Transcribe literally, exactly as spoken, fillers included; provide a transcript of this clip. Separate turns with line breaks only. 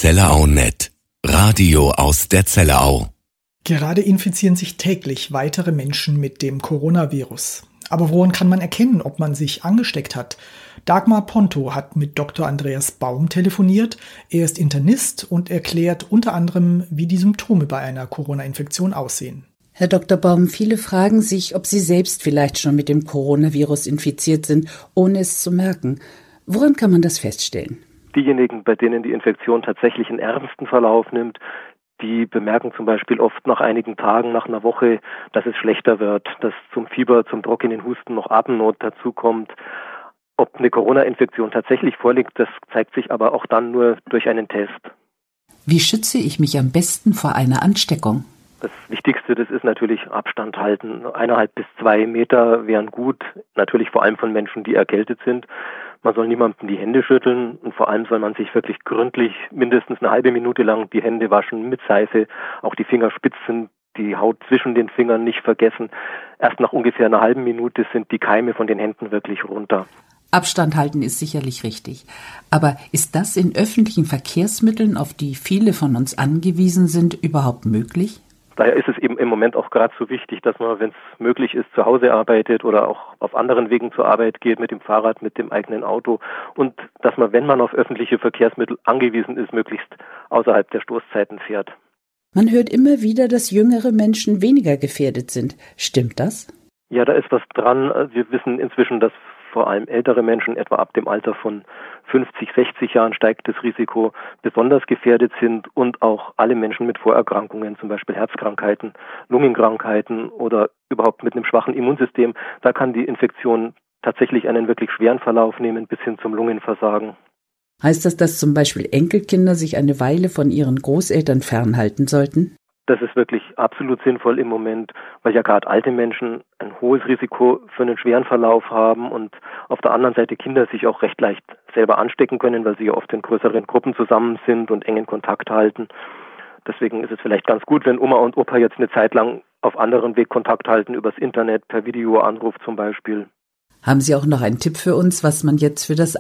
Zellerau Punkt net. Radio aus der Zellerau.
Gerade infizieren sich täglich weitere Menschen mit dem Coronavirus. Aber woran kann man erkennen, ob man sich angesteckt hat? Dagmar Ponto hat mit Doktor Andreas Baum telefoniert. Er ist Internist und erklärt unter anderem, wie die Symptome bei einer Corona-Infektion aussehen.
Herr Doktor Baum, viele fragen sich, ob sie selbst vielleicht schon mit dem Coronavirus infiziert sind, ohne es zu merken. Woran kann man das feststellen?
Diejenigen, bei denen die Infektion tatsächlich einen ernsten Verlauf nimmt, die bemerken zum Beispiel oft nach einigen Tagen, nach einer Woche, dass es schlechter wird, dass zum Fieber, zum trockenen Husten noch Atemnot dazukommt. Ob eine Corona-Infektion tatsächlich vorliegt, das zeigt sich aber auch dann nur durch einen Test.
Wie schütze ich mich am besten vor einer Ansteckung?
Das Wichtigste, das ist natürlich Abstand halten. Eineinhalb bis zwei Meter wären gut, natürlich vor allem von Menschen, die erkältet sind. Man soll niemandem die Hände schütteln und vor allem soll man sich wirklich gründlich mindestens eine halbe Minute lang die Hände waschen mit Seife, auch die Fingerspitzen, die Haut zwischen den Fingern nicht vergessen. Erst nach ungefähr einer halben Minute sind die Keime von den Händen wirklich runter.
Abstand halten ist sicherlich richtig. Aber ist das in öffentlichen Verkehrsmitteln, auf die viele von uns angewiesen sind, überhaupt möglich?
Daher ist es eben im Moment auch gerade so wichtig, dass man, wenn es möglich ist, zu Hause arbeitet oder auch auf anderen Wegen zur Arbeit geht, mit dem Fahrrad, mit dem eigenen Auto und dass man, wenn man auf öffentliche Verkehrsmittel angewiesen ist, möglichst außerhalb der Stoßzeiten fährt.
Man hört immer wieder, dass jüngere Menschen weniger gefährdet sind. Stimmt das?
Ja, da ist was dran. Wir wissen inzwischen, dass vor allem ältere Menschen, etwa ab dem Alter von fünfzig, sechzig Jahren steigt das Risiko, besonders gefährdet sind und auch alle Menschen mit Vorerkrankungen, zum Beispiel Herzkrankheiten, Lungenkrankheiten oder überhaupt mit einem schwachen Immunsystem, da kann die Infektion tatsächlich einen wirklich schweren Verlauf nehmen bis hin zum Lungenversagen.
Heißt das, dass zum Beispiel Enkelkinder sich eine Weile von ihren Großeltern fernhalten sollten?
Das ist wirklich absolut sinnvoll im Moment, weil ja gerade alte Menschen ein hohes Risiko für einen schweren Verlauf haben und auf der anderen Seite Kinder sich auch recht leicht selber anstecken können, weil sie ja oft in größeren Gruppen zusammen sind und engen Kontakt halten. Deswegen ist es vielleicht ganz gut, wenn Oma und Opa jetzt eine Zeit lang auf anderen Weg Kontakt halten, übers Internet, per Videoanruf zum Beispiel.
Haben Sie auch noch einen Tipp für uns, was man jetzt für das